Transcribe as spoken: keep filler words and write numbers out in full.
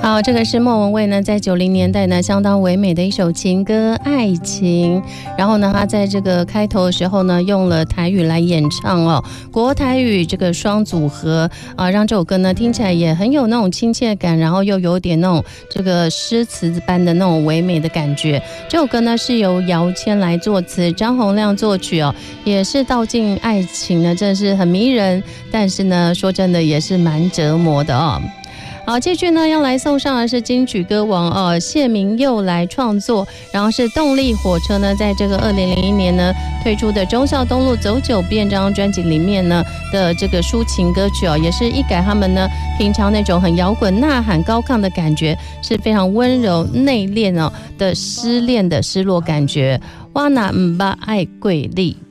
好，这个是莫文蔚呢，在九零年代呢，相当唯美的一首情歌《爱情》。然后呢，他在这个开头的时候呢，用了台语来演唱哦，国台语这个双组合啊，让这首歌呢听起来也很有那种亲切感，然后又有点那种这个诗词般的那种唯美的感觉。这首歌呢是由姚谦来作词，张洪量作曲哦，也是道尽爱情呢，真的是很迷人，但是呢，说真的也是蛮折磨的哦。好，继续呢要来送上的是金曲歌王哦，谢明佑来创作，然后是动力火车呢，在这个二零零一年呢推出的忠孝东路走九遍这张专辑里面呢的这个抒情歌曲哦，也是一改他们呢平常那种很摇滚呐喊高亢的感觉，是非常温柔内敛哦的失恋的失落感觉。哇那唔巴爱贵丽。